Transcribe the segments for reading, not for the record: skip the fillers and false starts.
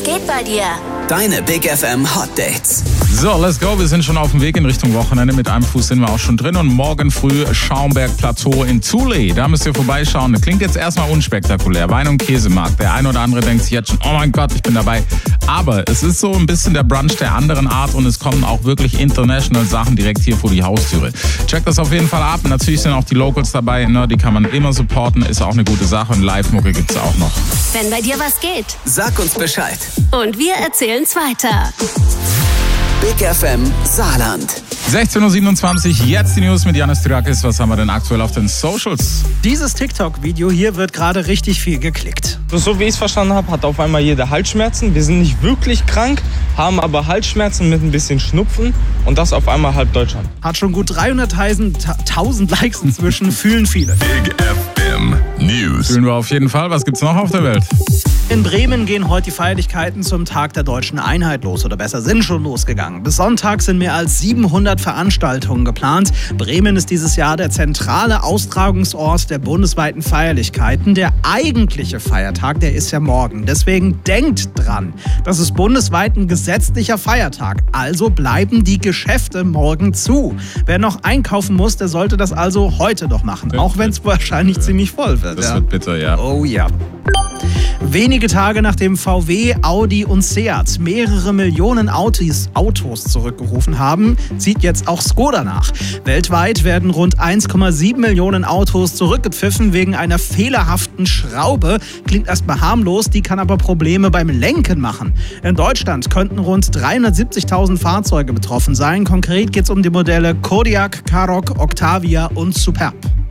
geht bei dir? Deine Big FM Hot Dates. So, let's go. Wir sind schon auf dem Weg in Richtung Wochenende. Mit einem Fuß sind wir auch schon drin. Und morgen früh Schaumberg-Plateau in Thule. Da müsst ihr vorbeischauen. Das klingt jetzt erstmal unspektakulär. Wein- und Käsemarkt. Der eine oder andere denkt sich jetzt schon, oh mein Gott, ich bin dabei. Aber es ist so ein bisschen der Brunch der anderen Art und es kommen auch wirklich international Sachen direkt hier vor die Haustüre. Checkt das auf jeden Fall ab. Natürlich sind auch die Locals dabei. Ne? Die kann man immer supporten. Ist auch eine gute Sache. Und Live-Mucke gibt's auch noch. Wenn bei dir was geht. Sag uns Bescheid. Und wir erzählen's weiter. Big FM Saarland. 16.27 Uhr, jetzt die News mit Janis Tyrakis. Was haben wir denn aktuell auf den Socials? Dieses TikTok-Video hier wird gerade richtig viel geklickt. So wie ich es verstanden habe, hat auf einmal jeder Halsschmerzen. Wir sind nicht wirklich krank, haben aber Halsschmerzen mit ein bisschen Schnupfen und das auf einmal halb Deutschland. Hat schon gut 300.000 Likes inzwischen, fühlen viele. Big FM News. Fühlen wir auf jeden Fall. Was gibt's noch auf der Welt? In Bremen gehen heute die Feierlichkeiten zum Tag der Deutschen Einheit los, oder besser sind schon losgegangen. Bis Sonntag sind mehr als 700 Veranstaltungen geplant. Bremen ist dieses Jahr der zentrale Austragungsort der bundesweiten Feierlichkeiten. Der eigentliche Feiertag, der ist ja morgen. Deswegen denkt dran, das ist bundesweit ein gesetzlicher Feiertag. Also bleiben die Geschäfte morgen zu. Wer noch einkaufen muss, der sollte das also heute noch machen. Auch wenn es wahrscheinlich ziemlich voll wird. Das wird bitter, ja. Oh ja. Wenige Tage nachdem VW, Audi und Seat mehrere Millionen Autos zurückgerufen haben, zieht jetzt auch Skoda nach. Weltweit werden rund 1,7 Millionen Autos zurückgepfiffen wegen einer fehlerhaften Schraube. Klingt erstmal harmlos, die kann aber Probleme beim Lenken machen. In Deutschland könnten rund 370.000 Fahrzeuge betroffen sein. Konkret geht es um die Modelle Kodiaq, Karoq, Octavia und Superb.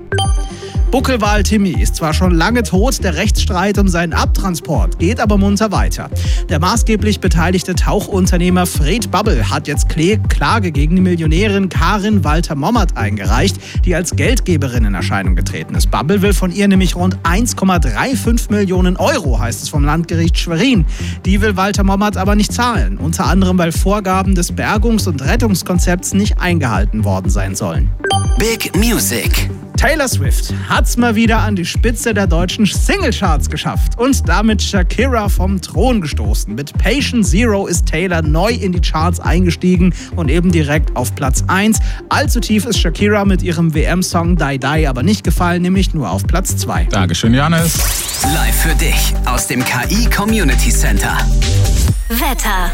Buckelwal Timmy ist zwar schon lange tot, der Rechtsstreit um seinen Abtransport geht aber munter weiter. Der maßgeblich beteiligte Tauchunternehmer Fred Bubble hat jetzt Klage gegen die Millionärin Karin Walter-Mommert eingereicht, die als Geldgeberin in Erscheinung getreten ist. Bubble will von ihr nämlich rund 1,35 Millionen Euro, heißt es vom Landgericht Schwerin. Die will Walter-Mommert aber nicht zahlen, unter anderem weil Vorgaben des Bergungs- und Rettungskonzepts nicht eingehalten worden sein sollen. Big Music. Taylor Swift hat's mal wieder an die Spitze der deutschen Singlecharts geschafft und damit Shakira vom Thron gestoßen. Mit Patient Zero ist Taylor neu in die Charts eingestiegen und eben direkt auf Platz 1. Allzu tief ist Shakira mit ihrem WM-Song Die Die aber nicht gefallen, nämlich nur auf Platz 2. Dankeschön, Janis. Live für dich aus dem KI Community Center. Wetter.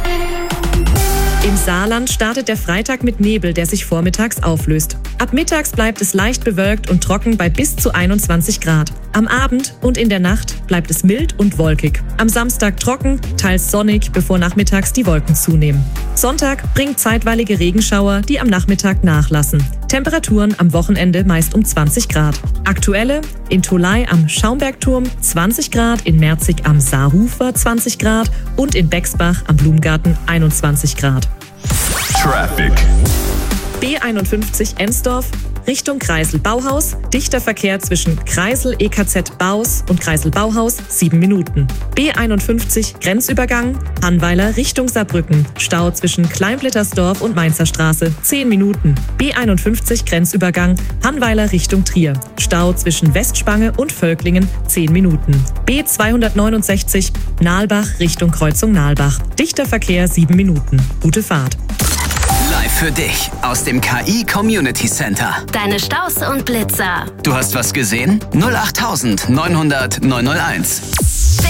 Im Saarland startet der Freitag mit Nebel, der sich vormittags auflöst. Ab mittags bleibt es leicht bewölkt und trocken bei bis zu 21 Grad. Am Abend und in der Nacht bleibt es mild und wolkig. Am Samstag trocken, teils sonnig, bevor nachmittags die Wolken zunehmen. Sonntag bringt zeitweilige Regenschauer, die am Nachmittag nachlassen. Temperaturen am Wochenende meist um 20 Grad. Aktuelle: in Tholey am Schaumbergturm 20 Grad, in Merzig am Saarhufer 20 Grad und in Bexbach am Blumengarten 21 Grad. Traffic. B51 Ensdorf Richtung Kreisel-Bauhaus. Dichter Verkehr zwischen Kreisel EKZ Baus und Kreisel Bauhaus 7 Minuten. B51 Grenzübergang Hannweiler Richtung Saarbrücken. Stau zwischen Kleinblittersdorf und Mainzer Straße 10 Minuten. B51 Grenzübergang Hannweiler Richtung Trier. Stau zwischen Westspange und Völklingen 10 Minuten. B269 Nahlbach Richtung Kreuzung Nahlbach. Dichter Verkehr 7 Minuten. Gute Fahrt. Live für dich aus dem KI Community Center. Deine Staus und Blitzer. Du hast was gesehen? 08900 901.